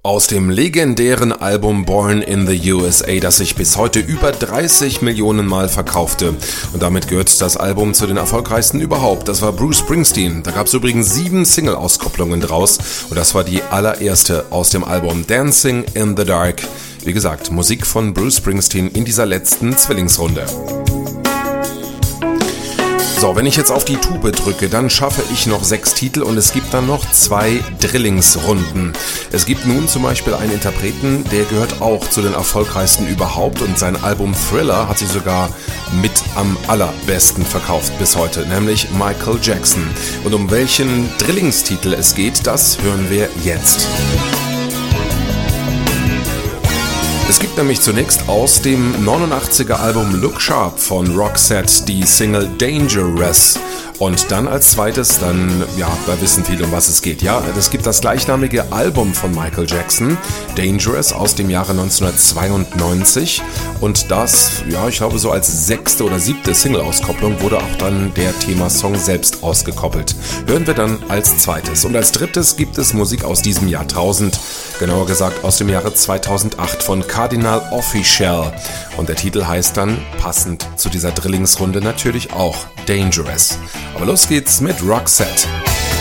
Aus dem legendären Album Born in the USA, das sich bis heute über 30 Millionen Mal verkaufte. Und damit gehört das Album zu den erfolgreichsten überhaupt. Das war Bruce Springsteen. Da gab es übrigens 7 Single-Auskopplungen draus. Und das war die allererste aus dem Album Dancing in the Dark. Wie gesagt, Musik von Bruce Springsteen in dieser letzten Zwillingsrunde. So, wenn ich jetzt auf die Tube drücke, dann schaffe ich noch 6 Titel und es gibt dann noch 2 Drillingsrunden. Es gibt nun zum Beispiel einen Interpreten, der gehört auch zu den erfolgreichsten überhaupt und sein Album Thriller hat sich sogar mit am allerbesten verkauft bis heute, nämlich Michael Jackson. Und um welchen Drillingstitel es geht, das hören wir jetzt. Es gibt nämlich zunächst aus dem 89er Album Look Sharp von Roxette die Single Dangerous. Und dann als zweites, da wissen viele, um was es geht. Ja, es gibt das gleichnamige Album von Michael Jackson, Dangerous, aus dem Jahre 1992. Und das, ich glaube so als 6. oder 7. Single-Auskopplung wurde auch dann der Themasong selbst ausgekoppelt. Hören wir dann als zweites. Und als drittes gibt es Musik aus diesem Jahrtausend, genauer gesagt aus dem Jahre 2008 von Cardinal Offishall. Und der Titel heißt dann, passend zu dieser Drillingsrunde natürlich auch, Dangerous. Aber los geht's mit Roxette.